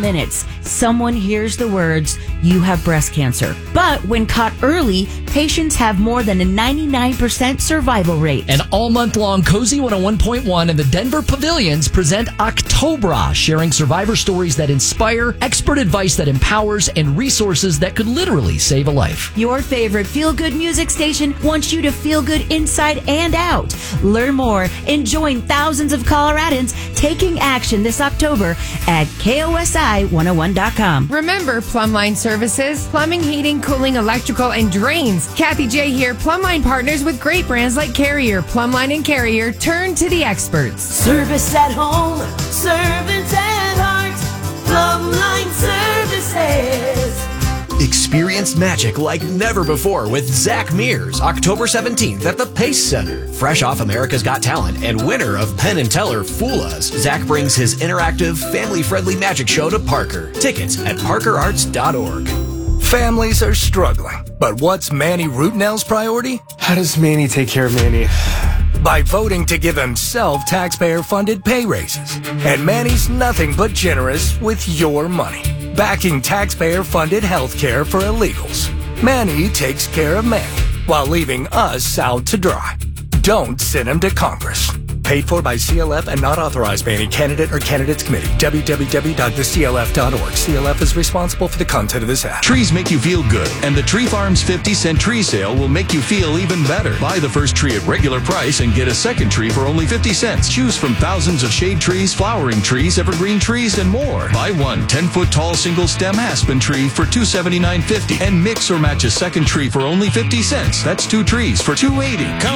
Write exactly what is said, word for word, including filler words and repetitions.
minutes, someone hears the words, "You have breast cancer." But when caught early, patients have more than a ninety-nine percent survival rate. And all month long, Cozy one oh one point one and the Denver Pavilions present Octobra, sharing survivor stories that inspire, expert advice that empowers, and resources that could literally save a life. Your favorite feel-good music station wants you to feel good inside and out. Learn more and join thousands of Coloradans taking action this October at K O S I one oh one dot com. Remember Plumbline Services, plumbing, heating, cooling, electrical, and drains. Kathy J here. Plumbline partners with great brands like Carrier. Plumbline and Carrier, turn to the experts. Service at home, servants at heart, Plumbline Services. Experience magic like never before with Zach Mears, October seventeenth at the Pace Center. Fresh off America's Got Talent and winner of Penn and Teller Fool Us, Zach brings his interactive, family-friendly magic show to Parker. Tickets at parker arts dot org. Families are struggling, but what's Manny Rootnell's priority? How does Manny take care of Manny? By voting to give himself taxpayer-funded pay raises. And Manny's nothing but generous with your money. Backing taxpayer-funded health care for illegals. Manny takes care of Manny while leaving us out to dry. Don't send him to Congress. Paid for by C L F and not authorized by any candidate or candidates committee. w w w dot the c l f dot org. C L F is responsible for the content of this ad. Trees make you feel good, and the Tree Farms fifty cent tree sale will make you feel even better. Buy the first tree at regular price and get a second tree for only fifty cents. Choose from thousands of shade trees, flowering trees, evergreen trees, and more. Buy one ten-foot tall single stem aspen tree for two hundred seventy-nine dollars and fifty cents and mix or match a second tree for only fifty cents. That's two trees for two hundred eighty dollars. Come